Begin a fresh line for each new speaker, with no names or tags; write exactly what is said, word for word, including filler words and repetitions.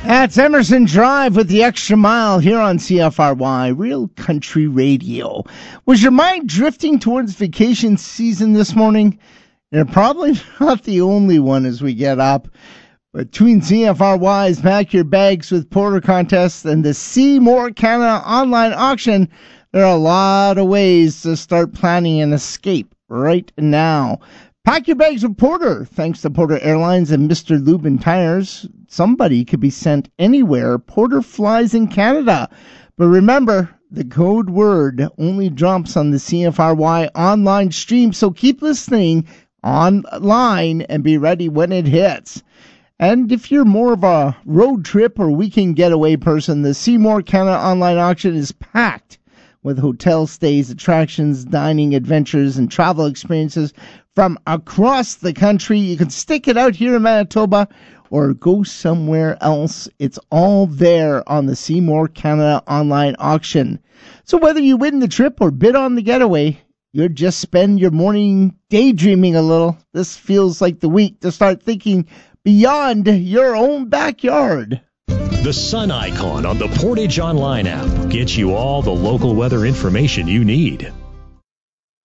That's Emerson Drive with the Extra Mile here on C F R Y, Real Country Radio. Was your mind drifting towards vacation season this morning? You're probably not the only one as we get up. Between C F R Y's Pack Your Bags with Porter contest and the See More Canada online auction, there are a lot of ways to start planning an escape right now. Pack your bags with Porter. Thanks to Porter Airlines and Mister Lubin Tires, somebody could be sent anywhere. Porter flies in Canada. But remember, the code word only drops on the C F R Y online stream, so keep listening online and be ready when it hits. And if you're more of a road trip or weekend getaway person, the See More Canada online auction is packed with hotel stays, attractions, dining, adventures, and travel experiences from across the country. You can stick it out here in Manitoba or go somewhere else. It's all there on the See More Canada online auction. So whether you win the trip or bid on the getaway, you'll just spend your morning daydreaming a little. This feels like the week to start thinking beyond your own backyard.
The sun icon on the Portage Online app gets you all the local weather information you need.